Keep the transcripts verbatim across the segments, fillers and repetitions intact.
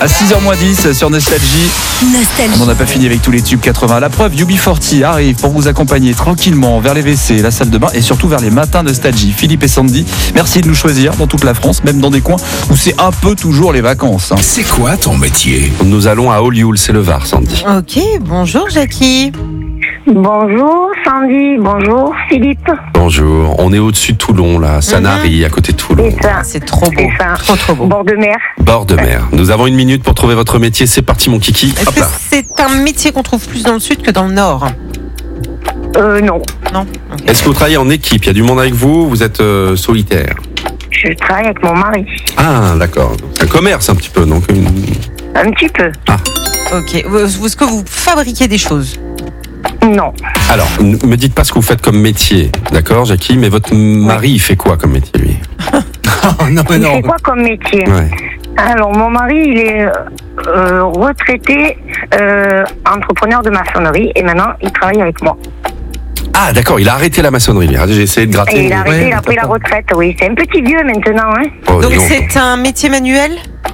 À six heures moins dix sur Nostalgie. Nostalgie. On n'en a pas fini avec tous les tubes quatre-vingts. La preuve, U B quarante arrive pour vous accompagner tranquillement vers les W C, la salle de bain et surtout vers les matins Nostalgie. Philippe et Sandy, merci de nous choisir dans toute la France, même dans des coins où c'est un peu toujours les vacances. hein. C'est quoi ton métier? Nous allons à Olioul, c'est le Var, Sandy. Ok, bonjour Jackie. Bonjour Sandy, bonjour Philippe. Bonjour, on est au-dessus de Toulon, là, Sanary, à côté de Toulon. C'est ça. C'est trop beau. C'est ça. Trop trop beau. Bord de mer. Bord de mer. Nous avons une minute pour trouver votre métier, c'est parti mon kiki. Est-ce Hop que là. c'est un métier qu'on trouve plus dans le sud que dans le nord? Euh, non. Non. Ok. Est-ce que vous travaillez en équipe? Il y a du monde avec vous? Vous êtes euh, solitaire? Je travaille avec mon mari. Ah, d'accord. C'est un commerce un petit peu, donc une... Un petit peu. Ok. Vous- Est-ce que vous fabriquez des choses? Non. Alors, ne me dites pas ce que vous faites comme métier, d'accord, Jackie? Mais votre mari, il fait quoi comme métier, lui? non, mais Il non. fait quoi comme métier? Ouais. Alors, mon mari, il est euh, retraité euh, entrepreneur de maçonnerie et maintenant, il travaille avec moi. Ah, d'accord, il a arrêté la maçonnerie. lui. J'ai essayé de gratter. Et il a mais- arrêté, il a pris la retraite, oui. C'est un petit vieux maintenant, hein. Oh, Donc dis donc. c'est un métier manuel?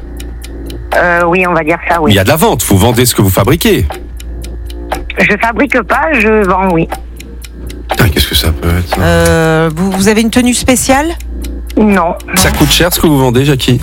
Euh, oui, on va dire ça, Il oui. y a de la vente, vous vendez ce que vous fabriquez. Je fabrique pas, je vends, oui. Putain, qu'est-ce que ça peut être ça Euh, vous, vous avez une tenue spéciale? Non, Ça coûte cher ce que vous vendez, Jackie?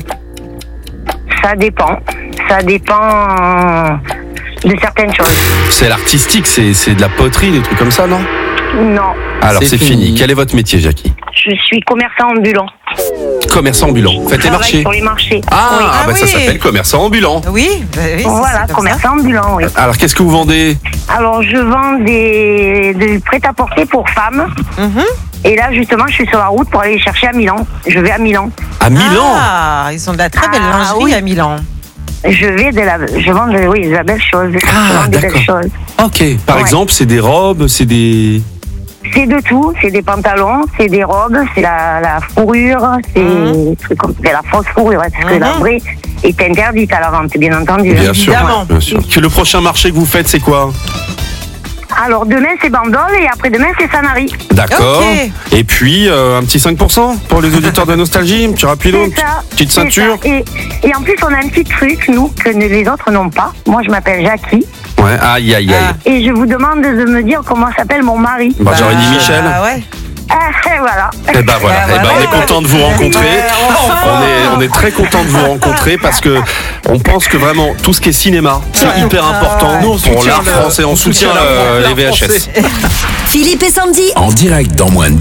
ça dépend. Ça dépend de certaines choses. C'est l'artistique, c'est c'est de la poterie, des trucs comme ça, non? Non, Alors C'est c'est fini. fini. Quel est votre métier, Jackie? je suis commerçant ambulant. Commerçant ambulant. Faites Je les travaille marchés. sur les marchés. Ah, Oui. ah, bah ça oui. s'appelle commerçant ambulant. Oui, bah oui, c'est- Voilà, c'est comme ça. commerçant ambulant, oui. Alors qu'est-ce que vous vendez? Alors, je vends des, des prêt-à-porter pour femmes. Mhm. Et là, justement, je suis sur la route pour aller les chercher à Milan. Je vais à Milan. À Milan? Ah, ils ont de la très belle Ah, lingerie oui. à Milan. Je vais de la, je vends de, oui, de la belle chose. je Ah, vends des belles d'accord. choses. Ok. Par Ouais. exemple, c'est des robes, c'est des... C'est de tout. C'est des pantalons, c'est des robes, c'est la, la fourrure, c'est Mhm. des trucs comme c'est la fausse fourrure, hein, parce que Mhm. la vraie est interdite à la vente, bien entendu. Bien sûr, Évidemment. bien sûr. Que le prochain marché que vous faites, c'est quoi? Alors, demain, c'est Bandol et après-demain, c'est Sanary. D'accord. Ok. Et puis, euh, un petit cinq pour cent pour les auditeurs de Nostalgie, un petit rapido, une C'est ça. petite c'est ceinture. ça. Et, et en plus, on a un petit truc, nous, que les autres n'ont pas. Moi, je m'appelle Jackie. Ouais, aïe, aïe, aïe. Ah. Et je vous demande de me dire comment s'appelle mon mari. Bah, j'aurais dit Michel. Ah ouais. Ah, et voilà. Eh ben voilà, Bah, Eh ben, voilà. on est content de vous rencontrer. On est, on est très content de vous rencontrer parce que on pense que vraiment tout ce qui est cinéma, c'est hyper important Nous, on pour soutient l'art le- français. On on soutient soutient le- l'art les V H S. Philippe et Sandy. En direct dans moins de